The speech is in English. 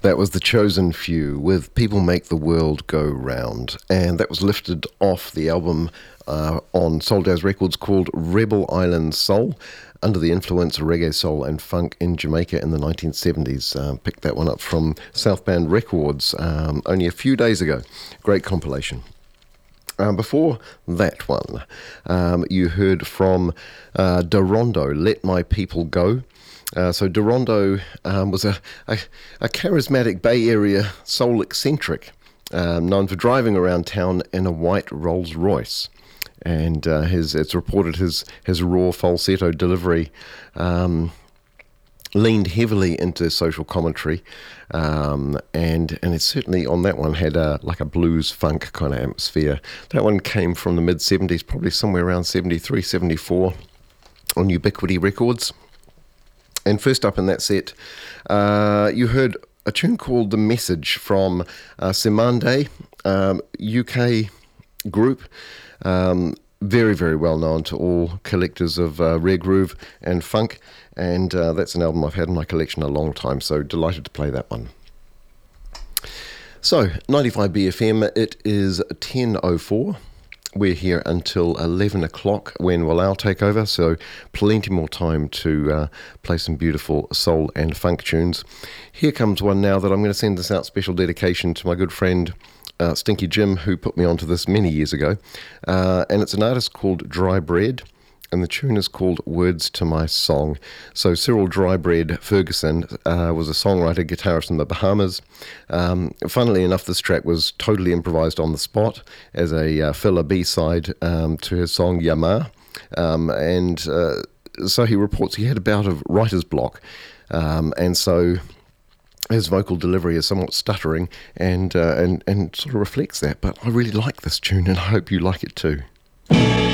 That was The Chosen Few with People Make the World Go Round, and that was lifted off the album on Soul Jazz Records called Rebel Island Soul, under the influence of reggae, soul and funk in Jamaica in the 1970s. Picked that one up from Southbound Records only a few days ago. Great compilation. Before that one, you heard from Darondo, Let My People Go. So Darondo was a charismatic Bay Area soul eccentric, known for driving around town in a white Rolls Royce. And it's reported his raw falsetto delivery leaned heavily into social commentary, and it certainly on that one had a blues funk kind of atmosphere. That one came from the mid-70s, probably somewhere around 73, 74 on Ubiquity Records. And first up in that set, you heard a tune called The Message from Semande, UK group. Very, very well known to all collectors of rare groove and funk, and that's an album I've had in my collection a long time, so delighted to play that one. So, 95BFM, it is 10:04. We're here until 11 o'clock when I'll take over, so plenty more time to play some beautiful soul and funk tunes. Here comes one now that I'm going to send this out, special dedication to my good friend Stinky Jim, who put me onto this many years ago, and it's an artist called Dry Bread, and the tune is called Words to My Song. So Cyril Dry Bread Ferguson was a songwriter, guitarist in the Bahamas. Funnily enough, this track was totally improvised on the spot as a filler B-side to his song Yama, and so he reports he had a bout of writer's block, and so his vocal delivery is somewhat stuttering and sort of reflects that. But I really like this tune, and I hope you like it too.